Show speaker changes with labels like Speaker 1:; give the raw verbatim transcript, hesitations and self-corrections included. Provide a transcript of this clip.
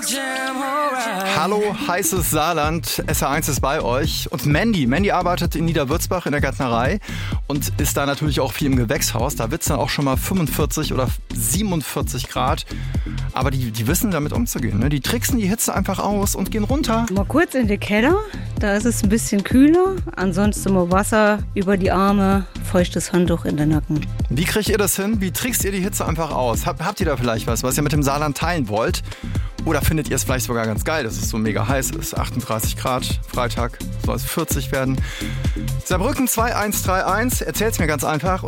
Speaker 1: Hallo, heißes Saarland, S R eins ist bei euch. Und Mandy, Mandy arbeitet in Niederwürzbach in der Gärtnerei und ist da natürlich auch viel im Gewächshaus. Da wird es dann auch schon mal fünfundvierzig oder siebenundvierzig Grad. Aber die, die wissen damit umzugehen. Ne? Die tricksen die Hitze einfach aus und gehen runter.
Speaker 2: Mal kurz in den Keller, da ist es ein bisschen kühler. Ansonsten mal Wasser über die Arme, feuchtes Handtuch in den Nacken.
Speaker 1: Wie kriegt ihr das hin? Wie trickst ihr die Hitze einfach aus? Hab, habt ihr da vielleicht was, was ihr mit dem Saarland teilen wollt? Oder findet ihr es vielleicht sogar ganz geil, dass es so mega heiß ist? achtunddreißig Grad, Freitag soll es vierzig werden. Saarbrücken zwei eins drei eins, erzählt's mir ganz einfach.